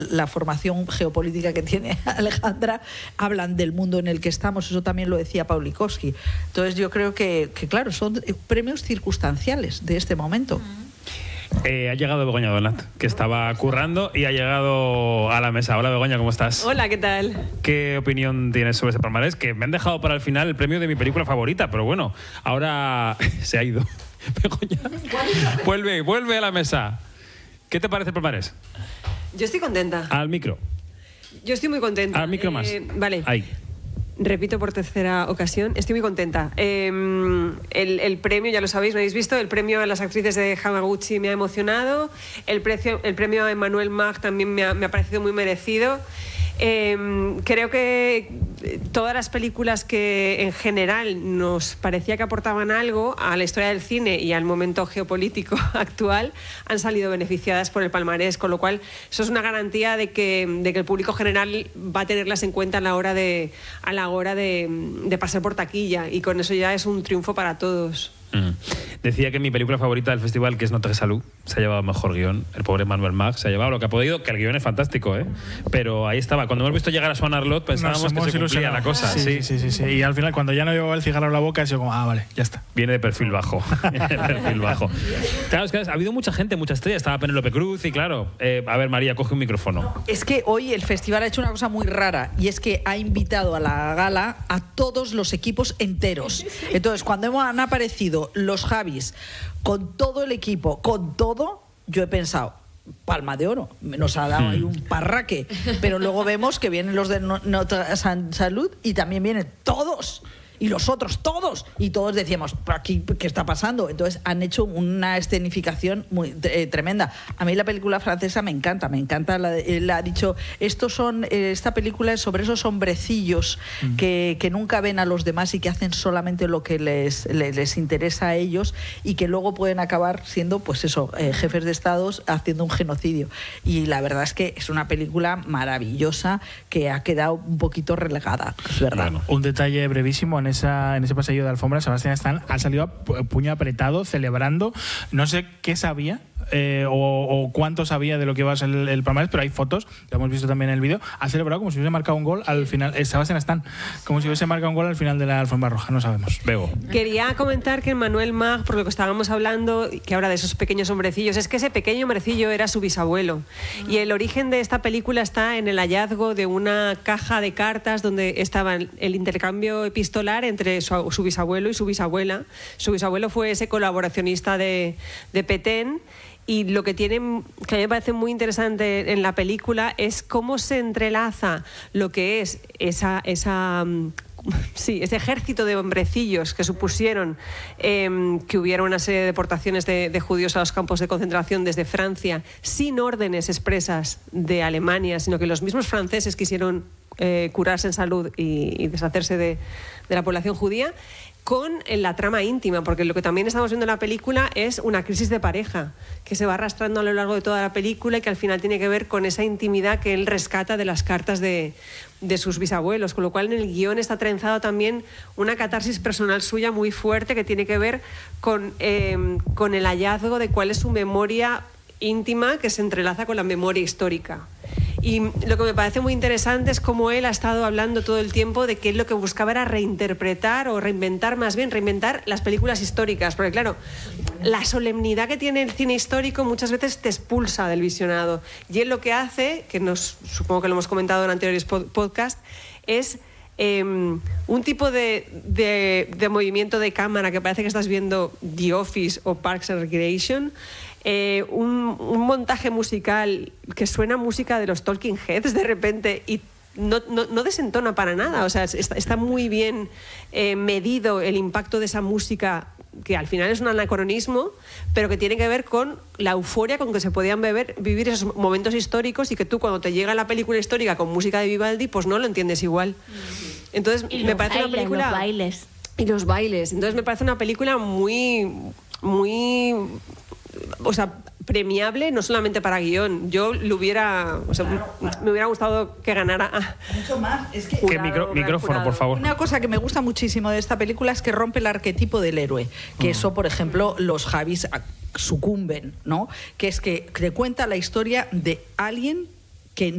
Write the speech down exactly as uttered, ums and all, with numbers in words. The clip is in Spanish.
la formación geopolítica que tiene Alejandra, hablan del mundo en el que estamos, eso también lo decía Pawlikowski. Entonces yo creo que, que claro, son premios circunstanciales de este momento. Eh, ha llegado Begoña Donat, que estaba currando y ha llegado a la mesa. Hola Begoña, ¿cómo estás? Hola, ¿qué tal? ¿Qué opinión tienes sobre ese palmarés? Que me han dejado para el final el premio de mi película favorita, pero bueno, ahora se ha ido. Begoña, vuelve, vuelve a la mesa. ¿Qué te parece el palmarés? Yo estoy contenta. Al micro. Yo estoy muy contenta. Al micro más. Eh, vale. Ahí. Repito por tercera ocasión, estoy muy contenta. Eh, el, el premio, ya lo sabéis, ¿me habéis visto? El premio a las actrices de Hamaguchi me ha emocionado. El, precio, el premio a Emmanuel Mag también me ha, me ha parecido muy merecido. Eh, creo que todas las películas que en general nos parecía que aportaban algo a la historia del cine y al momento geopolítico actual han salido beneficiadas por el palmarés, con lo cual eso es una garantía de que, de que el público general va a tenerlas en cuenta a la hora de, a la hora de, de pasar por taquilla, y con eso ya es un triunfo para todos. Mm. Decía que mi película favorita del festival, que es Notre Salud, se ha llevado mejor guión. El pobre Manuel Mag se ha llevado lo que ha podido, que el guión es fantástico, ¿eh? Pero ahí estaba. Cuando hemos visto llegar a Swan Arlott pensábamos que se cumplía la cosa. Sí, sí, sí, sí, sí. Y al final, cuando ya no llevaba el cigarro a la boca, ha sido como, ah, vale, ya está. Viene de perfil bajo. Viene de perfil bajo. Claro, es que ha habido mucha gente, mucha estrella. Estaba Penélope Cruz y claro. Eh, a ver, María, coge un micrófono. Es que hoy el festival ha hecho una cosa muy rara, y es que ha invitado a la gala a todos los equipos enteros. Entonces, cuando han aparecido los Javis con todo el equipo, con todo, yo he pensado, palma de oro, nos ha dado ahí un parraque, pero luego vemos que vienen los de Notre Salud y también vienen todos. Y los otros, todos. Y todos decíamos, ¿por aquí qué está pasando? Entonces han hecho una escenificación muy eh, tremenda. A mí la película francesa me encanta, me encanta. La, él ha dicho, estos son, eh, esta película es sobre esos hombrecillos mm. que, que nunca ven a los demás y que hacen solamente lo que les, les, les interesa a ellos, y que luego pueden acabar siendo, pues eso, eh, jefes de estados haciendo un genocidio. Y la verdad es que es una película maravillosa que ha quedado un poquito relegada, es verdad. Bueno, un detalle brevísimo en Esa, en ese pasillo de alfombra, Sebastián Stan ha salido a puño apretado, celebrando. No sé qué sabía eh, o, o cuánto sabía de lo que iba a ser el, el palmarés, pero hay fotos, lo hemos visto también en el vídeo. Ha celebrado como si hubiese marcado un gol al final. Eh, Sebastián Stan, como si hubiese marcado un gol al final de la alfombra roja, no sabemos. Bego. Quería comentar que Emmanuel Mag, por lo que estábamos hablando, que habla de esos pequeños hombrecillos, es que ese pequeño hombrecillo era su bisabuelo. Y el origen de esta película está en el hallazgo de una caja de cartas donde estaba el intercambio epistolar entre su, su bisabuelo y su bisabuela. Su bisabuelo fue ese colaboracionista de, de Petén. Y lo que tiene, que a mí me parece muy interesante en la película, es cómo se entrelaza lo que es esa, esa sí, ese ejército de hombrecillos que supusieron eh, que hubiera una serie de deportaciones de, de judíos a los campos de concentración desde Francia, sin órdenes expresas de Alemania, sino que los mismos franceses quisieron eh, curarse en salud y, y deshacerse de, de la población judía, con la trama íntima, porque lo que también estamos viendo en la película es una crisis de pareja que se va arrastrando a lo largo de toda la película y que al final tiene que ver con esa intimidad que él rescata de las cartas de, de sus bisabuelos, con lo cual en el guión está trenzado también una catarsis personal suya muy fuerte que tiene que ver con, eh, con el hallazgo de cuál es su memoria íntima que se entrelaza con la memoria histórica. Y lo que me parece muy interesante es cómo él ha estado hablando todo el tiempo de que él lo que buscaba era reinterpretar o reinventar, más bien reinventar las películas históricas, porque claro, la solemnidad que tiene el cine histórico muchas veces te expulsa del visionado, y él lo que hace, que nos, supongo que lo hemos comentado en anteriores pod- podcasts, es eh, un tipo de, de, de movimiento de cámara que parece que estás viendo The Office o Parks and Recreation. Eh, un, un montaje musical que suena música de los Talking Heads de repente y no, no, no desentona para nada, o sea, está, está muy bien eh, medido el impacto de esa música, que al final es un anacronismo, pero que tiene que ver con la euforia con que se podían beber, vivir esos momentos históricos, y que tú cuando te llega la película histórica con música de Vivaldi, pues no lo entiendes igual. Entonces y me parece bailes, una película... los bailes. Y los bailes. Entonces me parece una película muy... muy o sea, premiable, no solamente para guión. Yo lo hubiera, o sea, claro, claro. me hubiera gustado que ganara mucho más. Es que, jurado, micro, micrófono, jurado. Por favor. Una cosa que me gusta muchísimo de esta película es que rompe el arquetipo del héroe, que mm. eso, por ejemplo, los Javis sucumben, ¿no? Que es que te cuenta la historia de alguien